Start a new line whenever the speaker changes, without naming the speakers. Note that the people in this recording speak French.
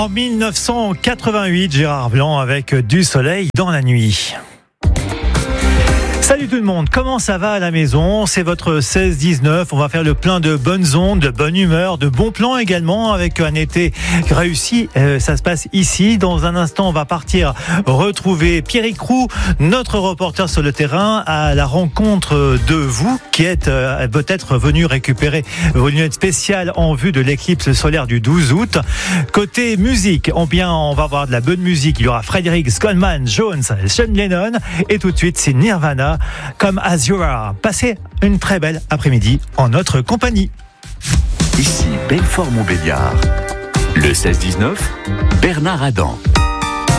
En 1988, Gérard Blanc avec Du soleil dans la nuit. Salut tout le monde, comment ça va à la maison? C'est votre 16-19, on va faire le plein de bonnes ondes, de bonne humeur, de bons plans également avec un été réussi. Ça se passe ici. Dans un instant, on va partir retrouver Pierrick Roux, notre reporter sur le terrain, à la rencontre de vous qui êtes peut-être venu récupérer vos lunettes spéciales en vue de l'éclipse solaire du 12 août. Côté musique, on va avoir de la bonne musique. Il y aura Frédéric Goldman, Jones, Sean Lennon et tout de suite c'est Nirvana. Comme As You Are. Passez une très belle après-midi en notre compagnie.
Ici Belfort-Montbéliard. Le 16-19, Bernard Adam.